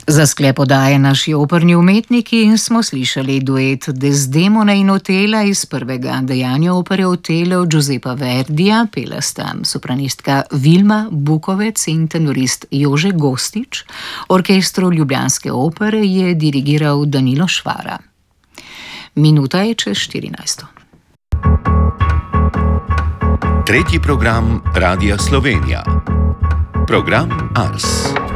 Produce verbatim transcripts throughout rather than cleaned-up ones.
Za sklep oddaje Naši operni umetniki smo slišali duet Desdemona in Otela iz prvega dejanja opere Otelo Giuseppa Verdija, pela sta sopranistka Vilma Bukovec in tenorist Jože Gostič. Orkestru ljubljanske opere je dirigiral Danilo Švara. Minuta je čez štirinajsto. Tretji program Radia Slovenija. Program Ars.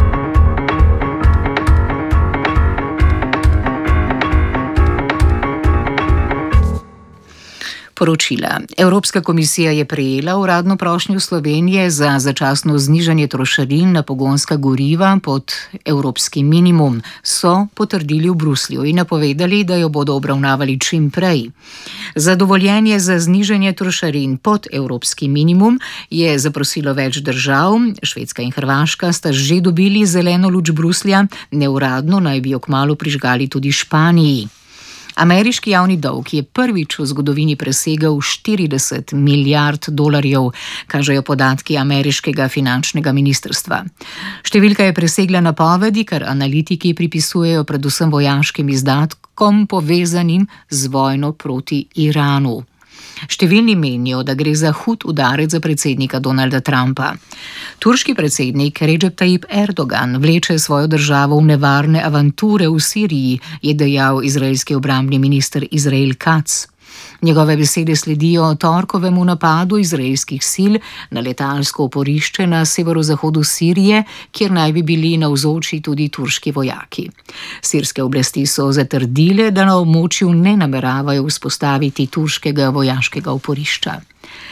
Poročila. Evropska komisija je prejela uradno prošnjo Slovenije za začasno znižanje trošarin na pogonska goriva pod evropski minimum, so potrdili v Bruslju in napovedali, da jo bodo obravnavali čim prej. Za dovoljenje za znižanje trošarin pod evropski minimum je zaprosilo več držav. Švedska in Hrvaška sta že dobili zeleno luč Bruslja, neuradno naj bi jo kmalu prižgali tudi Španiji. Ameriški javni dolg je prvič v zgodovini presegel štirideset milijard dolarjev, kažejo podatki ameriškega finančnega ministrstva. Številka je presegla napovedi, kar analitiki pripisujejo predvsem vojaškim izdatkom povezanim z vojno proti Iranu. Številni menijo, da gre za hud udarec za predsednika Donalda Trumpa. Turški predsednik Recep Tayyip Erdogan vleče svojo državo v nevarne avanture v Siriji, je dejal izraelski obrambni minister Izrael Katz. Njegove besede sledijo torkovemu napadu izraelskih sil na letalsko oporišče na severozahodu Sirije, kjer naj bi bili navzoči tudi turški vojaki. Sirske oblasti so zatrdile, da na območju ne nameravajo vzpostaviti turškega vojaškega oporišča.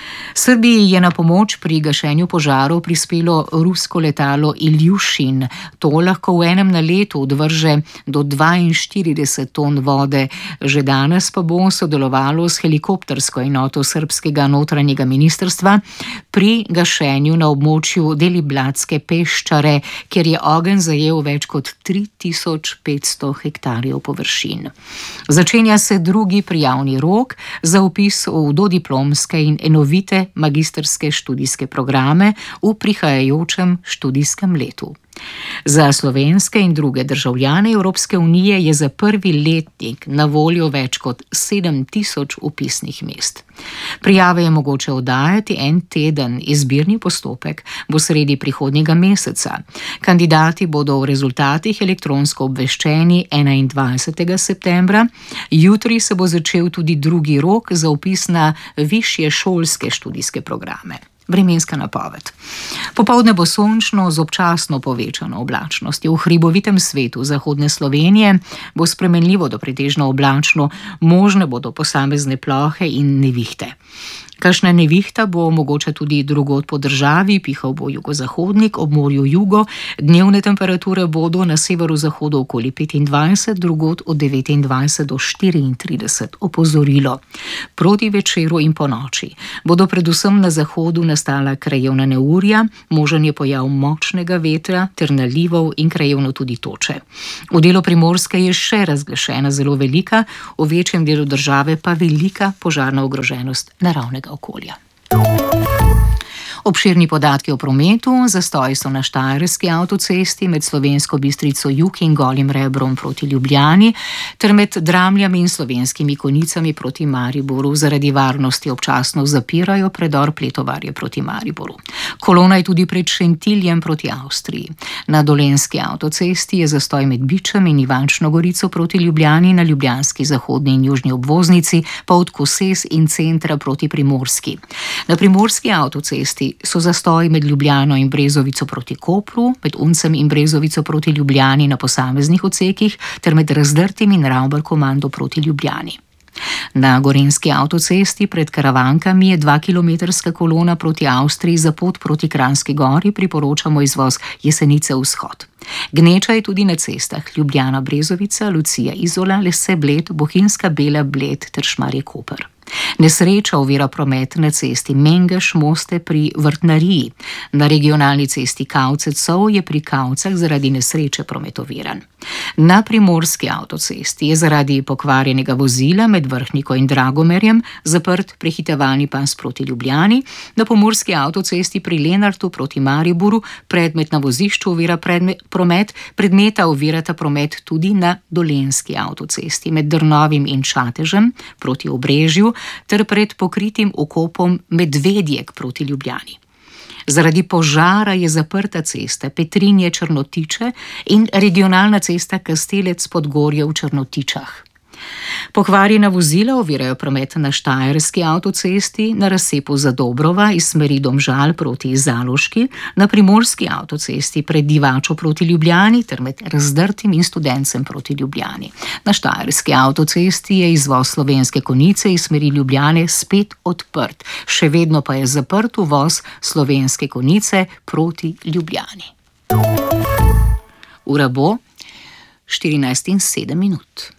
Srbiji je na pomoč pri gašenju požarov prispelo rusko letalo Iljušin. To lahko v enem naletu odvrže do dvainštirideset ton vode. Že danes pa bo sodelovalo s helikoptersko enoto srbskega notranjega ministrstva pri gašenju na območju Deliblatske peščare, kjer je ogenj zajel več kot tri tisoč petsto hektarjev površin. Začenja se drugi prijavni rok za vpis v dodiplomske in enovite magistrske študijske programe v prihajajočem študijskem letu. Za slovenske in druge državljane Evropske unije je za prvi letnik na voljo več kot sedem tisoč vpisnih mest. Prijave je mogoče oddajati en teden, izbirni postopek bo sredi prihodnjega meseca. Kandidati bodo v rezultatih elektronsko obveščeni enaindvajsetega septembra. Jutri se bo začel tudi drugi rok za vpis na višje šolske študijske programe. Vremenska napoved. Popoldne bo sončno z občasno povečano oblačnostjo. V hribovitem svetu zahodne Slovenije bo spremenljivo do pretežno oblačno, možne bodo posamezne plohe in nevihte. Kakšna nevihta bo mogoče tudi drugod po državi, pihal bo jugozahodnik, ob morju jugo, dnevne temperature bodo na severozahodu okoli petindvajset, drugod od devetindvajset do štiriintrideset, opozorilo. Proti večeru in ponoči bodo predvsem na zahodu nastala krajevna neurja, možen je pojav močnega vetra ter nalivov in krajevno tudi toče. V delu Primorske je še razglašena zelo velika, v večjem delu države pa velika požarna ogroženost naravnega okolja. Obširni podatki o prometu. Zastoji so na Štajerski avtocesti med Slovensko Bistrico jug in Golim Rebrom proti Ljubljani ter med Dramljami in Slovenskimi Konicami proti Mariboru. Zaradi varnosti občasno zapirajo predor Pletovarje proti Mariboru. Kolona je tudi pred Šentiljem proti Avstriji. Na Dolenjski avtocesti je zastoj med Bičem in Ivančno Gorico proti Ljubljani, na ljubljanski zahodni in južni obvoznici pa od Koses in centra proti Primorski. Na Primorski avtocesti so zastoji med Ljubljano in Brezovico proti Kopru, med Uncem in Brezovico proti Ljubljani na posameznih odsekih ter med Razdrtim in Ravbarkomando proti Ljubljani. Na Gorenjski avtocesti pred Karavankami je dvakilometrska kolona proti Avstriji, za pot proti Kranjski Gori priporočamo izvoz Jesenice vzhod. Gneča je tudi na cestah Ljubljana Brezovica, Lucija Izola, Lese Bled, Bohinjska Bela Bled ter Šmarje Koper. Nesreča ovira promet na cesti Mengeš-Moste pri Vrtnariji. Na regionalni cesti Kavce-Cov je pri Kavcah zaradi nesreče promet oviran. Na primorski avtocesti je zaradi pokvarjenega vozila med Vrhniko in Dragomerjem zaprt prehitevalni pas proti Ljubljani. Na pomurski avtocesti pri Lenartu proti Mariboru predmet na vozišču ovira predmet, promet, predmeta ovirata promet tudi na dolenjski avtocesti med Drnovim in Čatežem proti Obrežju ter pred pokritim okopom Medvedjek proti Ljubljani. Zaradi požara je zaprta cesta Petrinje-Črnotiče in regionalna cesta Kastelec-Podgorje v Črnotičah. Pokvarjena vozila ovirajo promet na Štajerski avtocesti, na razcepu Zadobrova iz smeri Domžal proti Zaloški, na primorski avtocesti pred Divačo proti Ljubljani ter med Razdrtim in Studencem proti Ljubljani. Na Štajerski avtocesti je izvoz Slovenske Konjice iz smeri Ljubljane spet odprt, še vedno pa je zaprt uvoz Slovenske Konjice proti Ljubljani. Ura bo štirinajst in sedem minut.